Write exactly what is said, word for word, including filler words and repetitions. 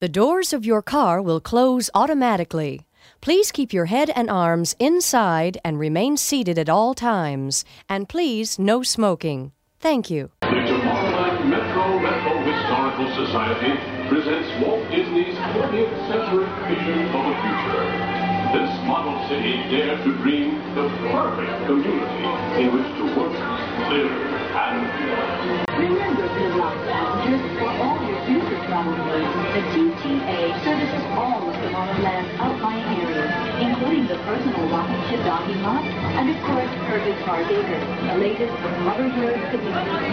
The doors of your car will close automatically. Please keep your head and arms inside and remain seated at all times. And please, no smoking. Thank you. The Tomorrowland Metro Metro Historical Society presents Walt Disney's twentieth century vision of the future. This model city dared to dream the perfect community in which to work, live, and play. Remember, Pillock passengers, for all your future travel needs, the T T A services all of Tomorrowland's outlying areas, including the personal rocket ship docking lot, and of course, Kirby's Park Acres, the latest from Rubber Bird Community.